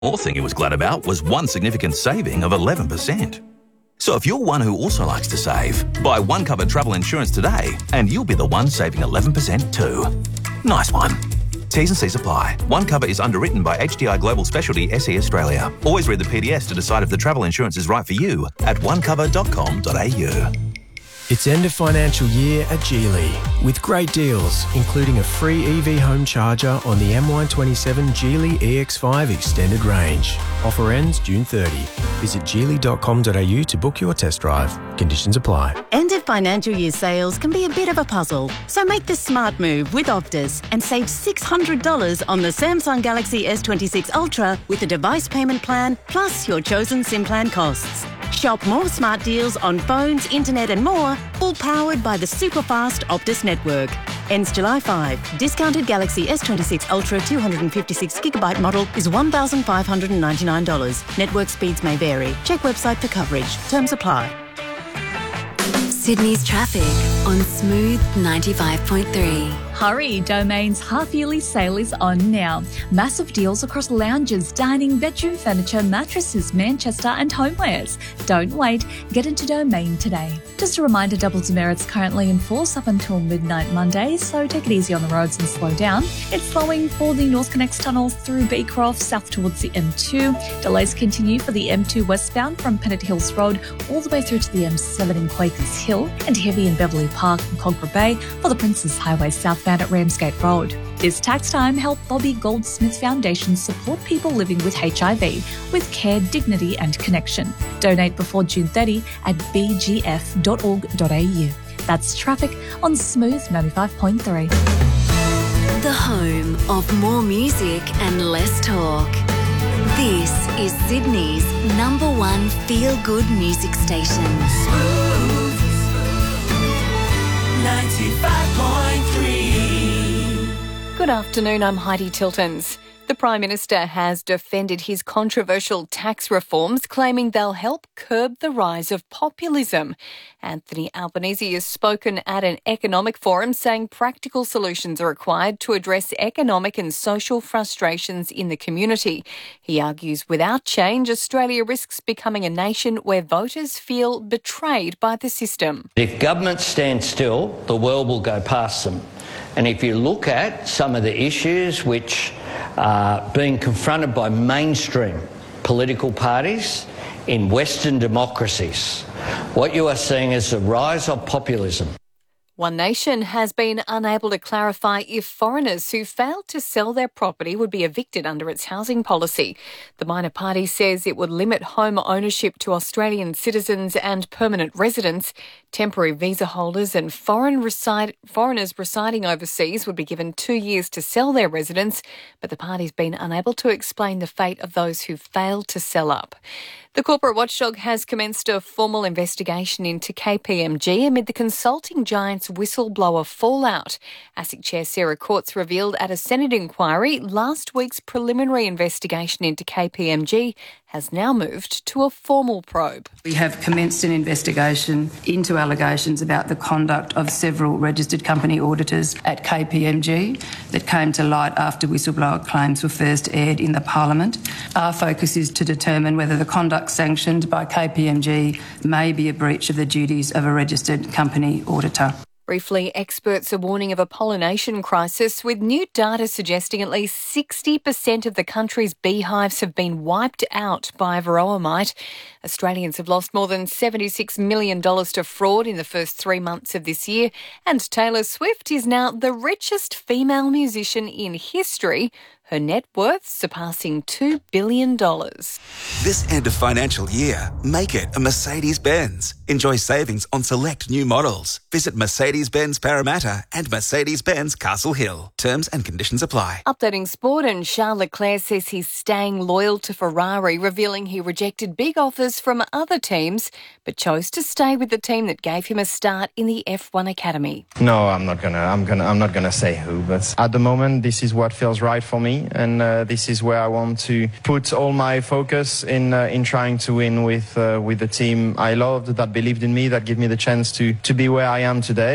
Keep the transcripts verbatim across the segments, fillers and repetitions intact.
All thing he was glad about was one significant saving of eleven percent. So if you're one who also likes to save, buy One Cover travel insurance today and you'll be the one saving eleven percent too. Nice one. T's and C's apply. One Cover is underwritten by H D I Global Specialty S E Australia. Always read the P D S to decide if the travel insurance is right for you at one cover dot com dot a u. It's end of financial year at Geely with great deals, including a free E V home charger on the M Y twenty-seven Geely E X five Extended Range. Offer ends June thirtieth. Visit geely dot com dot a u to book your test drive. Conditions apply. End of financial year sales can be a bit of a puzzle, so make the smart move with Optus and save six hundred dollars on the Samsung Galaxy S twenty-six Ultra with a device payment plan plus your chosen SIM plan costs. Shop more smart deals on phones, internet and more, all powered by the super fast Optus network. Ends July fifth. Discounted Galaxy S twenty-six Ultra two hundred fifty-six gigabyte model is one thousand five hundred ninety-nine dollars. Network speeds may vary. Check website for coverage. Terms apply. Sydney's traffic on Smooth ninety-five point three. Hurry, Domain's half-yearly sale is on now. Massive deals across lounges, dining, bedroom furniture, mattresses, Manchester and homewares. Don't wait, get into Domain today. Just a reminder, double demerits currently in force up until midnight Monday, so take it easy on the roads and slow down. It's slowing for the North Connects tunnel through Beecroft, south towards the M two. Delays continue for the M two westbound from Pennant Hills Road all the way through to the M seven in Quakers Hill, and heavy in Beverley Park and Cogra Bay for the Princes Highway southbound at Ramsgate Road. This tax time, help Bobby Goldsmith Foundation support people living with H I V with care, dignity and connection. Donate before June thirtieth at b g f dot org dot a u. That's traffic on Smooth ninety-five point three. The home of more music and less talk. This is Sydney's number one feel-good music station. Smooth ninety-five point three. Good afternoon, I'm Heidi Tiltons. The Prime Minister has defended his controversial tax reforms, claiming they'll help curb the rise of populism. Anthony Albanese has spoken at an economic forum, saying practical solutions are required to address economic and social frustrations in the community. He argues without change, Australia risks becoming a nation where voters feel betrayed by the system. If governments stand still, the world will go past them. And if you look at some of the issues which are being confronted by mainstream political parties in Western democracies, what you are seeing is the rise of populism. One Nation has been unable to clarify if foreigners who failed to sell their property would be evicted under its housing policy. The minor party says it would limit home ownership to Australian citizens and permanent residents. Temporary visa holders and foreign reside, foreigners residing overseas would be given two years to sell their residence, but the party's been unable to explain the fate of those who failed to sell up. The corporate watchdog has commenced a formal investigation into K P M G amid the consulting giant's whistleblower fallout. ASIC Chair Sarah Courts revealed at a Senate inquiry last week's preliminary investigation into K P M G has now moved to a formal probe. We have commenced an investigation into allegations about the conduct of several registered company auditors at K P M G that came to light after whistleblower claims were first aired in the Parliament. Our focus is to determine whether the conduct sanctioned by K P M G may be a breach of the duties of a registered company auditor. Briefly, experts are warning of a pollination crisis, with new data suggesting at least sixty percent of the country's beehives have been wiped out by varroa mite. Australians have lost more than seventy-six million dollars to fraud in the first three months of this year, and Taylor Swift is now the richest female musician in history, her net worth surpassing two billion dollars. This end of financial year, make it a Mercedes-Benz. Enjoy savings on select new models. Visit Mercedes-Benz Parramatta and Mercedes-Benz Castle Hill. Terms and conditions apply. Updating sport, and Charles Leclerc says he's staying loyal to Ferrari, revealing he rejected big offers from other teams but chose to stay with the team that gave him a start in the F one Academy. No, I'm not gonna. I'm gonna. I'm not gonna say who, but at the moment, this is what feels right for me. And uh, this is where I want to put all my focus in uh, in trying to win with uh, with the team I loved, that believed in me, that gave me the chance to to be where I am today.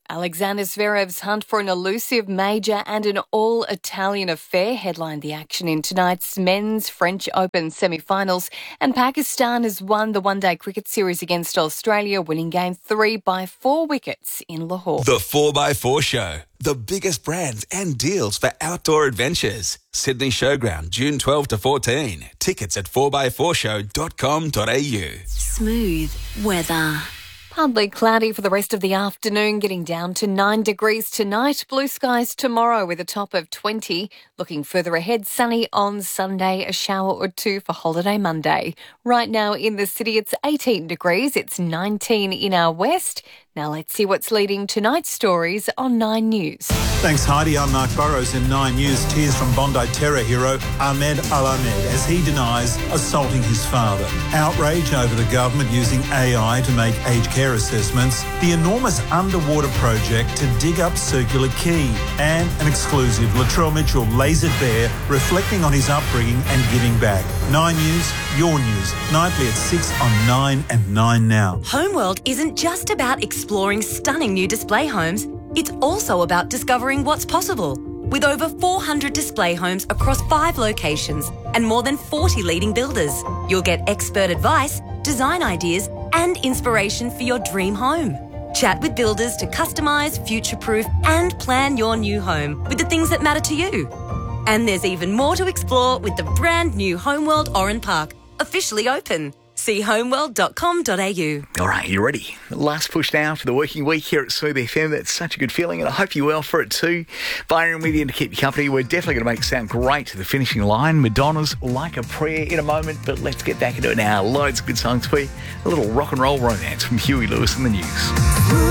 Alexander Zverev's hunt for an elusive major and an all-Italian affair headlined the action in tonight's men's French Open semi-finals, and Pakistan has won the one-day cricket series against Australia, winning game three by four wickets in Lahore. The four by four Show. The biggest brands and deals for outdoor adventures. Sydney Showground, June twelfth to fourteen. Tickets at four by four show dot com dot a u. Smooth weather. Partly cloudy for the rest of the afternoon, getting down to nine degrees tonight. Blue skies tomorrow with a top of twenty. Looking further ahead, sunny on Sunday, a shower or two for holiday Monday. Right now in the city, it's eighteen degrees. It's nineteen in our west. Now let's see what's leading tonight's stories on Nine News. Thanks, Heidi. I'm Mark Burrows in Nine News. Tears from Bondi terror hero Ahmed Al-Ahmed as he denies assaulting his father. Outrage over the government using A I to make aged care assessments. The enormous underwater project to dig up Circular Quay. And an exclusive Latrell Mitchell lasered bear reflecting on his upbringing and giving back. Nine News, your news. Nightly at six on Nine and Nine Now. Homeworld isn't just about exploring stunning new display homes. It's also about discovering what's possible. With over four hundred display homes across five locations and more than forty leading builders, you'll get expert advice, design ideas and inspiration for your dream home. Chat with builders to customise, future-proof and plan your new home with the things that matter to you. And there's even more to explore with the brand new Homeworld Oran Park, officially open. See homeworld dot com dot a u. All right, you ready? Last push now for the working week here at Smooth F M. That's such a good feeling, and I hope you're well for it too. Byron with you to keep you company. We're definitely going to make it sound great to the finishing line. Madonna's Like a Prayer in a moment, but let's get back into it now. Loads of good songs for you. A little rock and roll romance from Huey Lewis and the News.